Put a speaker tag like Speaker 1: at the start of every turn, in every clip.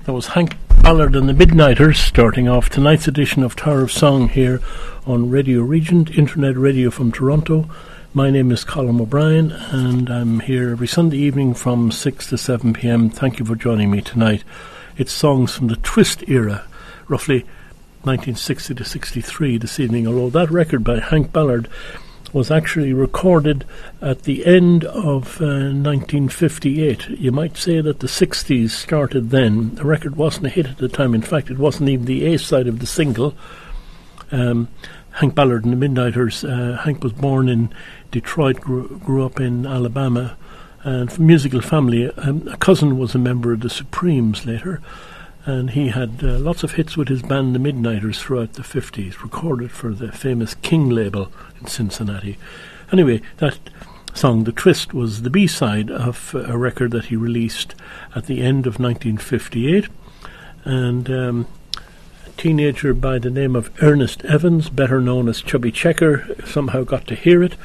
Speaker 1: That was Hank Ballard and the Midnighters starting off tonight's edition of Tower of Song here on Radio Regent, internet radio from Toronto. My name is Colin O'Brien and I'm here every Sunday evening from 6 to 7 p.m. Thank you for joining me tonight. It's songs from the Twist era, roughly 1960 to 63 this evening, although that record by Hank Ballard was actually recorded at the end of 1958. You might say that the 60s started then. The record wasn't a hit at the time. In fact, it wasn't even the A side of the single. Hank Ballard and the Midnighters. Hank was born in Detroit, grew up in Alabama, and from a musical family. A cousin was a member of the Supremes later, and he had lots of hits with his band the Midnighters throughout the 50s, recorded for the famous King label in Cincinnati. Anyway, that song, The Twist, was the B-side of a record that he released at the end of 1958. And a teenager by the name of Ernest Evans, better known as Chubby Checker, somehow got to hear it.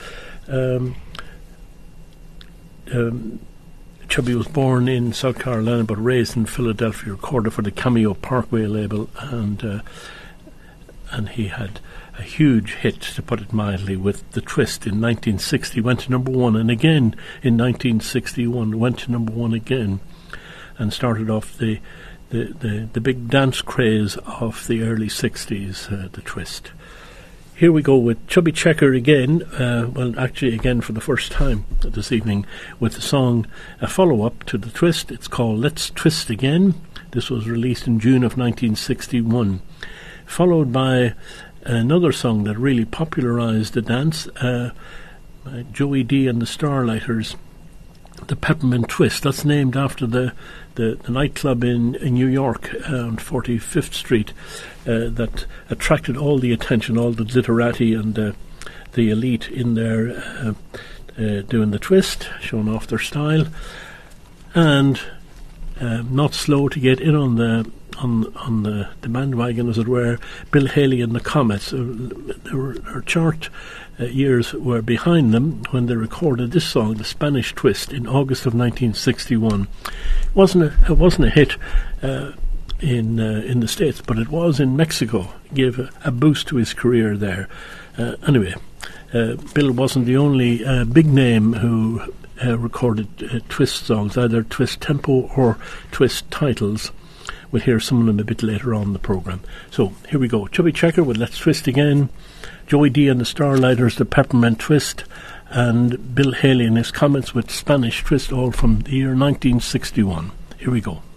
Speaker 1: Chubby was born in South Carolina but raised in Philadelphia, recorded for the Cameo Parkway label, and he had a huge hit, to put it mildly, with The Twist in 1960, went to number one, and again in 1961 went to number one again, and started off the big dance craze of the early 60s, The Twist. Here we go with Chubby Checker again, well, actually again for the first time this evening, with the song, a follow-up to The Twist. It's called Let's Twist Again. This was released in June of 1961, followed by another song that really popularized the dance, Joey D and the Starlighters, the Peppermint Twist. That's named after the nightclub in New York on 45th Street that attracted all the attention, all the literati and the elite in there doing the twist, showing off their style, and not slow to get in on the bandwagon, as it were, Bill Haley and the Comets. Their chart years were behind them when they recorded this song, The Spanish Twist, in August of 1961. It wasn't a hit in the States, but it was in Mexico. It gave a boost to his career there. Anyway, Bill wasn't the only big name who recorded twist songs, either twist tempo or twist titles. We'll hear some of them a bit later on in the programme. So here we go. Chubby Checker with Let's Twist Again, Joey D and the Starlighters, the Peppermint Twist, and Bill Haley and his Comets with Spanish Twist, all from the year 1961. Here we go.